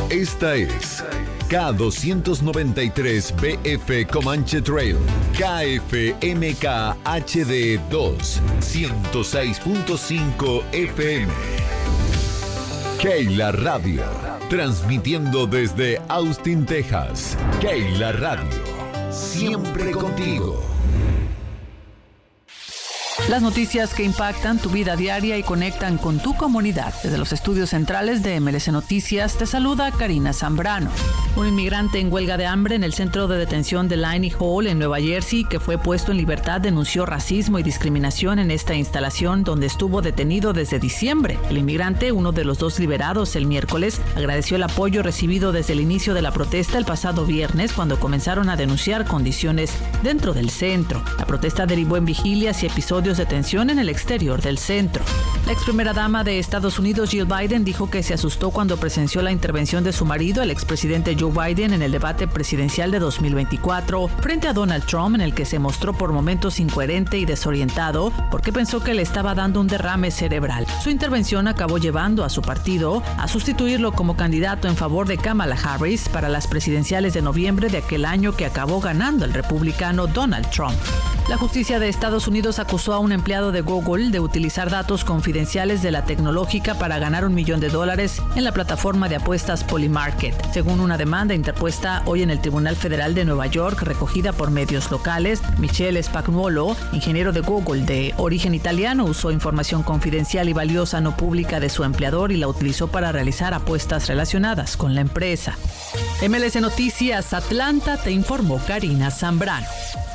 Esta es K293BF Comanche Trail, KFMK HD 2, 106.5 FM. Keila Radio, transmitiendo desde Austin, Texas. Keila Radio, siempre contigo. Las noticias que impactan tu vida diaria y conectan con tu comunidad. Desde los estudios centrales de MLC Noticias te saluda Karina Zambrano. Un inmigrante en huelga de hambre en el centro de detención de Lyney Hall en Nueva Jersey, que fue puesto en libertad, denunció racismo y discriminación en esta instalación donde estuvo detenido desde diciembre. El inmigrante, uno de los dos liberados el miércoles, agradeció el apoyo recibido desde el inicio de la protesta el pasado viernes, cuando comenzaron a denunciar condiciones dentro del centro. La protesta derivó en vigilias y episodios de tensión en el exterior del centro. La ex primera dama de Estados Unidos, Jill Biden, dijo que se asustó cuando presenció la intervención de su marido, el expresidente Joe Biden, en el debate presidencial de 2024 frente a Donald Trump, en el que se mostró por momentos incoherente y desorientado porque pensó que le estaba dando un derrame cerebral. Su intervención acabó llevando a su partido a sustituirlo como candidato en favor de Kamala Harris para las presidenciales de noviembre de aquel año, que acabó ganando el republicano Donald Trump. La justicia de Estados Unidos acusó a un empleado de Google de utilizar datos confidenciales de la tecnológica para ganar $1 millón en la plataforma de apuestas Polymarket, según una demanda interpuesta hoy en el Tribunal Federal de Nueva York, recogida por medios locales. Michele Spagnuolo, ingeniero de Google de origen italiano, usó información confidencial y valiosa no pública de su empleador y la utilizó para realizar apuestas relacionadas con la empresa. MLC Noticias Atlanta, te informó Karina Zambrano.